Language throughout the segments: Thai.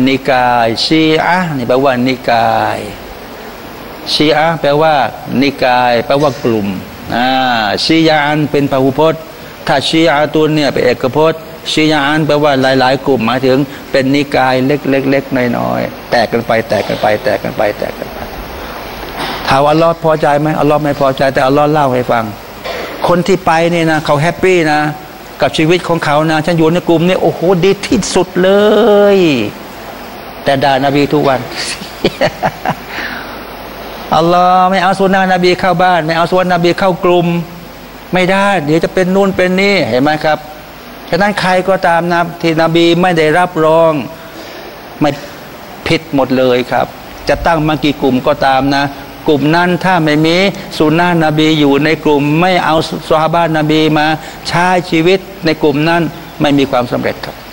นิกายชีอะห์นี่แปลว่านิกายชีอะห์แปลว่านิกายแปลว่ากลุ่มชียะอันเป็นพหุพจน์ถ้าชีอะตุนเนี่ยเป็นเอกพจน์ชียะอันแปลว่าหลายๆกลุ่มหมายถึงเป็นนิกายเล็กๆน้อยๆแตกกันไปแตกกันไปแตกกันไปแตกกันไปถามอัลลอฮ์พอใจไหมอัลลอฮ์ไม่พอใจแต่อัลลอฮ์เล่าให้ฟังคนที่ไปนี่นะเขาแฮปปี้นะกับชีวิตของเขานะฉันอยู่ในกลุ่มนี้โอ้โหดีที่สุดเลยแต่ด่านบีทุกวัน อัลลอฮ์ไม่เอาสุนนะนบีเข้าบ้านไม่เอาสุนนะนบีเข้ากลุ่มไม่ได้เดี๋ยวจะเป็นนู่นเป็นนี่เห็นไหมครับฉะนั้นใครก็ตามนะที่นบีไม่ได้รับรองไม่ผิดหมดเลยครับจะตั้งมากี่กลุ่มก็ตามนะกลุ่มนั้นถ้าไม่มีสุนนะนบีอยู่ในกลุ่มไม่เอาซอฮาบะห์นบีมาใช้ชีวิตในกลุ่มนั้นไม่มีความสำเร็จครับ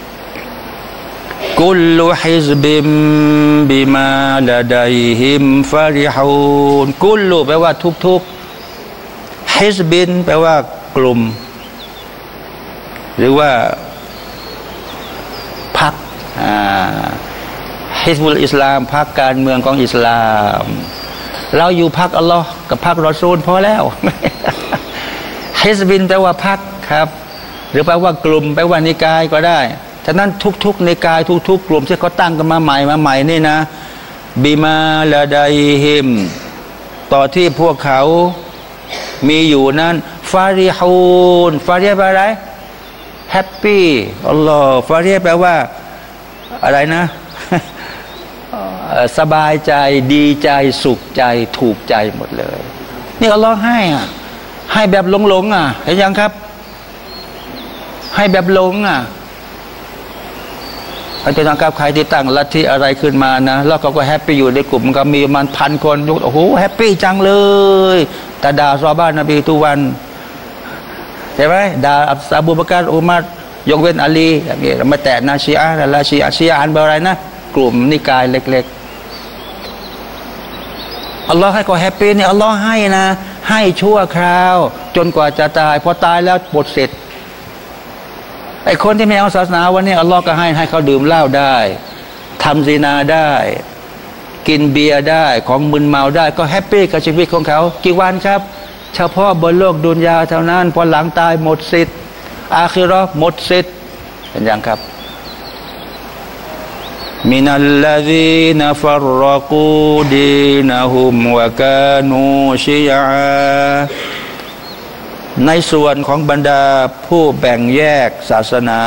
กุลฮิซบิมบิมาลาดัยฮิมฟาริฮูนกุลแปลว่าทุกๆฮิซบินแปลว่ากลุ่มหรือว่าพรรคฮิซบุลอิสลามพรรคการเมืองของอิสลามเราอยู่พรรคอัลลอฮ์กับพรรครอซูลพอแล้วฮิซบินแปลว่าพรรคครับหรือแปลว่ากลุ่มแปลว่านิกายก็ได้ฉะนั้นทุกๆนิกายทุกๆกลุ่มที่เขาตั้งกันมาใหม่นี่นะบิมาลาดัยฮิมต่อที่พวกเขามีอยู่นั้นฟาริฮูนฟาริฮ์แปลอะไรแฮปปี้อัลลอฮ์ฟาริฮ์แปลว่าอะไรนะสบายใจดีใจสุขใจถูกใจหมดเลยนี่อัลลอฮ์ให้แบบหลงเห็นยังครับให้แบบหลงอาจารย์ครับใครที่ตั้งลัทธิอะไรขึ้นมานะแล้วเขาก็แฮปปี้อยู่ในกลุ่มก็มีมัน1,000 คนโอ้โหแฮปปี้จังเลยแต่ด่าซอฮาบะห์นบีทุกวันใช่ไหมด่าอบูบักรอุมัรยกเว้นอาลีอย่างนี้เราไม่แตะนะชีอะห์และชีอะห์อันเป็นอะไรนะกลุ่มนิกายเล็กๆอัลลอฮ์ให้ก็แฮปปี้นี่อัลลอฮ์ให้นะให้ชั่วคราวจนกว่าจะตายพอตายแล้วหมดสิทธิ์ไอ้คนที่ไม่เอาศาสนาวันนี้อัลลอฮ์ก็ให้เขาดื่มเหล้าได้ทำซินาได้กินเบียร์ได้ของมึนเมาได้ก็แฮปปี้กับชีวิตของเขากี่วันครับเฉพาะบนโลกดุนยาเท่านั้นพอหลังตายหมดสิทธิ์อาคิเราะห์หมดสิทธิ์เป็นอย่างครับมินัลลซีนฟัรรกูดีนะฮุมวะกานูชิยะในส่วนของบรรดาผู้แบ่งแยกศาสนา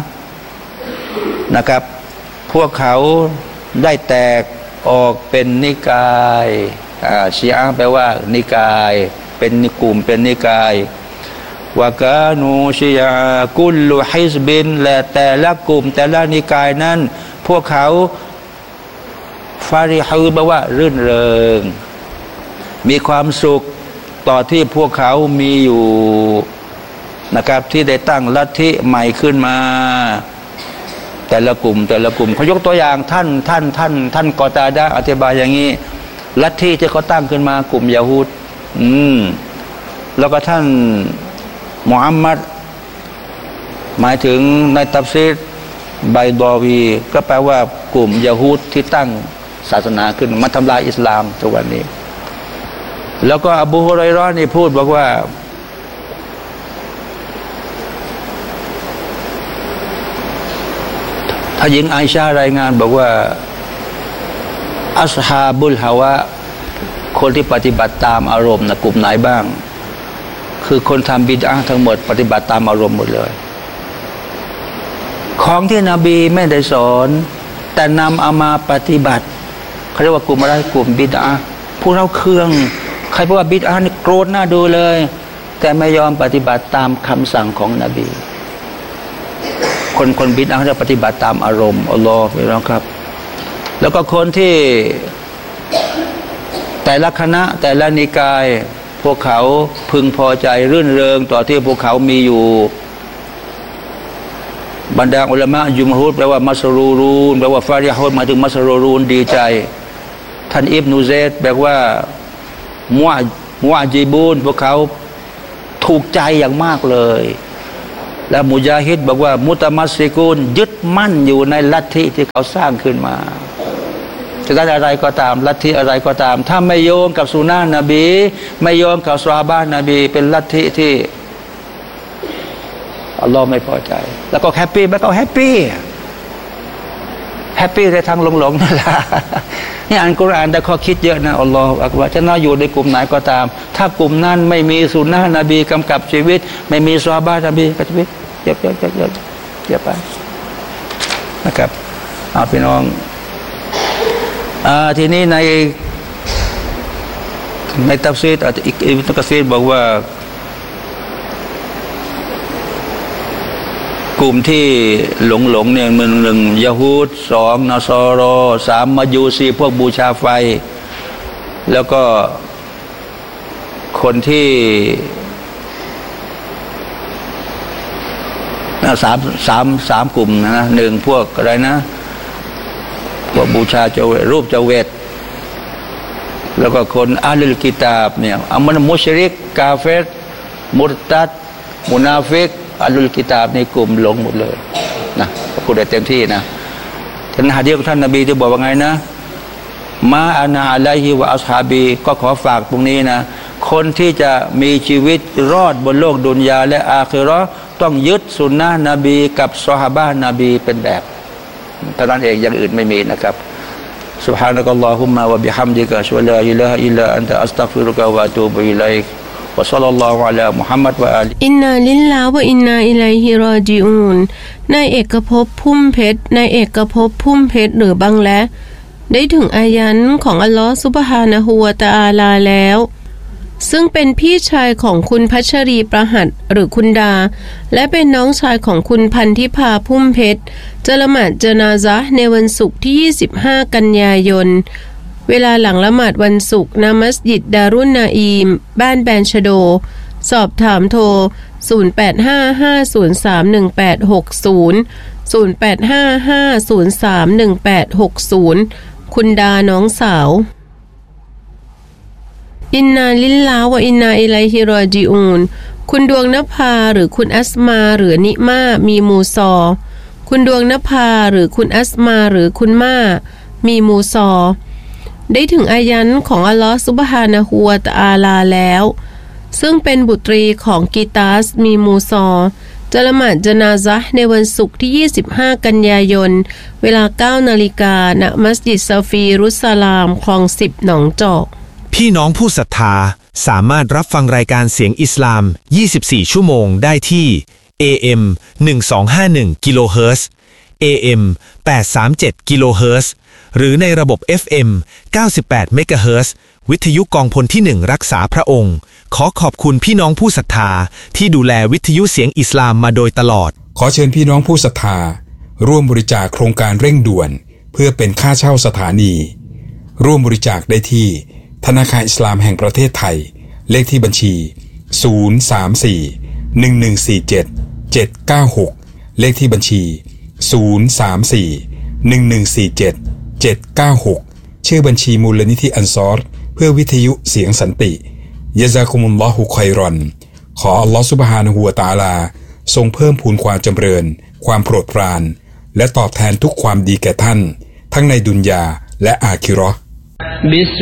นะครับพวกเขาได้แตกออกเป็นนิกายชีอะห์แปลว่านิกายเป็นนิกลุ่มเป็นนิกายวะกานูชิยะกุลลุฮิซบินและแต่ละกลุ่มแต่ละนิกายนั้นพวกเขาฟาริฮูแปลว่ารื่นเริงมีความสุขต่อที่พวกเขามีอยู่นะครับที่ได้ตั้งลัทธิใหม่ขึ้นมาแต่ละกลุ่มเขายกตัวอย่างท่านกอตาดะอธิบายอย่างนี้ลัทธิที่เขาตั้งขึ้นมากลุ่มยะฮูดแล้วก็ท่านมุฮัมมัดหมายถึงในตัฟซีรไบดอวีก็แปลว่ากลุ่มยะฮูดที่ตั้งศาสนาขึ้นมาทำลายอิสลามทุกวันนี้แล้วก็อบูฮุรอยเราะห์นี่พูดบอกว่าท่านหญิงไอชารายงานบอกว่าอัศฮาบุลฮาวะคนที่ปฏิบัติตามอารมณ์นะกลุ่มไหนบ้างคือคนทำบิดอะห์ทั้งหมดปฏิบัติตามอารมณ์หมดเลยของที่นบีไม่ได้สอนแต่นำเอามาปฏิบัติเขาเรียกว่ากลุ่มอะไรกลุ่มบิดอะห์พวกเราเครื่องใครบอกว่าบิดอะห์นี่โกรธน่าดูเลยแต่ไม่ยอมปฏิบัติตามคำสั่งของนบีคนบิดอะห์จะปฏิบัติตามอารมณ์อัลลอฮฺพี่น้องครับแล้วก็คนที่แต่ละคณะแต่ละนิกายพวกเขาพึงพอใจรื่นเริงต่อที่พวกเขามีอยู่บรรดาอุลามะยุมฮูรแปลว่ามัสรูรูนแปลว่าฟาริฮูนมาถึงมัสรูรูนดีใจท่านอิบนุเซดแปลว่ามุอะจีบูนพวกเขาถูกใจอย่างมากเลยและมุญาฮิดบอกว่ามุตมัสซิกูนยึดมั่นอยู่ในลัทธิที่เขาสร้างขึ้นมาจะได้อะไรก็ตามลัทธิอะไรก็ตามถ้าไม่โยงกับสุนนะนบีไม่โยงกับซอฮาบะห์นบีเป็นลัทธิที่อัลลอฮ์ไม่พอใจแล้วก็แฮปปี้แล้วก็แฮปปี้ในทางหลงๆนั่นแหละนี่อ่านกุรอานได้ข้อคิดเยอะนะอัลลอฮฺอักบารจะน่าอยู่ในกลุ่มไหนก็ตามถ้ากลุ่มนั้นไม่มีสุนนะนบีกำกับชีวิตไม่มีซอฮาบะห์นบีกับชีวิตเย็บไปนะครับเอาพี่น้องทีนี้ในตัฟซีรอีกอิบนุกะซีรบอกว่ากลุ่มที่หลงเนี่ยหนึ่งยะฮูดสองนอซอรอสามมัจูซีพวกบูชาไฟแล้วก็คนที่สามกลุ่มนะหนึ่งพวกอะไรนะพวกบูชารูปเจเวตแล้วก็คนอาลีลกิตาบเนี่ยมันมุชริกกาเฟรมุรตัดมุนาฟิกอาลีลกิตาบในกลุ่มหลงหมดเลยนะพูดได้เต็มที่นะท่านหะดีษของท่านนบีที่บอกว่าไงนะมาอานาอะลัยฮิวะอัศฮาบีก็ขอฝากตรงนี้นะคนที่จะมีชีวิตรอดบนโลกดุนยาและอาคิเราะห์ต้องยึดสุนนะนบีกับซอฮาบะห์นบีเป็นแบบเท่านั้นเองอย่างอื่นไม่มีนะครับ سبحانك اللهم وبحمدك أشهد أن لا إله إلا أنت أستغفرك وأتوب إليك وصلى الله على محمد وآله อินนาลิลลาฮ์วะอินนาอิลัยฮิรอญิอูนนายเอกภพพุ่มเพชรหรือบังและได้ถึงอายันของอัลลอฮ์ซุบฮานะฮูวะตะอาลาแล้วซึ่งเป็นพี่ชายของคุณพัชรีประหัตหรือคุณดาและเป็นน้องชายของคุณพันธิพาพุ่มเพชรจะละหมาดญะนาซะห์ในวันศุกร์ที่25กันยายนเวลาหลังละหมาดวันศุกร์ณมัสยิดดารุนนาอีมบ้านแบนชโดสอบถามโทร0855031860 0855031860คุณดาน้องสาวอินนาลิลลาฮ์วะอินนาอิลัยฮิรอญิอูนคุณดวงนภาหรือคุณอัสมาหรือนิมามีมูซอคุณดวงนภาหรือคุณอัสมาหรือคุณมามีมูซอได้ถึงอายันของอัลลอฮฺซุบฮานะฮูวะตะอาลาแล้วซึ่งเป็นบุตรีของกีตาสมีมูซอจะละหมาดญะนาซะห์ในวันศุกร์ที่25กันยายนเวลา 9 นาฬิกาณมัสยิดซาฟีรุสลามคลอง10หนองจอกพี่น้องผู้ศรัทธาสามารถรับฟังรายการเสียงอิสลาม24ชั่วโมงได้ที่ AM 1251กิโลเฮิรตซ์ AM 837กิโลเฮิรตซ์หรือในระบบ FM 98เมกะเฮิรตซ์วิทยุกองพลที่1รักษาพระองค์ขอขอบคุณพี่น้องผู้ศรัทธาที่ดูแลวิทยุเสียงอิสลามมาโดยตลอดขอเชิญพี่น้องผู้ศรัทธาร่วมบริจาคโครงการเร่งด่วนเพื่อเป็นค่าเช่าสถานีร่วมบริจาคได้ที่ธนาคารอิสลามแห่งประเทศไทยเลขที่บัญชี034-1147-796เลขที่บัญชี034-1147-796ชื่อบัญชีมูลนิธิอันซอรเพื่อวิทยุเสียงสันติยะซากุมุลลอฮุค็อยรอนขออัลลอฮฺซุบฮานะฮูวะตะอาลาทรงเพิ่มพูนความจำเริญความโปรดปรานและตอบแทนทุกความดีแก่ท่านทั้งในดุนยาและอาคิเราะห์